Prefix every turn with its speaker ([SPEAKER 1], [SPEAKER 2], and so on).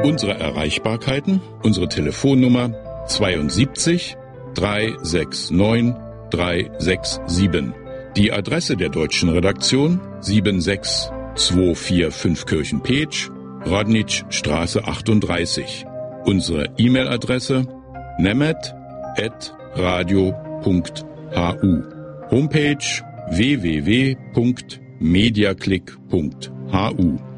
[SPEAKER 1] Unsere Erreichbarkeiten, unsere Telefonnummer 72 369 367. Die Adresse der deutschen Redaktion 76245 Kirchen-Petsch, Rodnitschstraße 38. Unsere E-Mail-Adresse nemet@radio.hu. Homepage www.mediaclick.hu.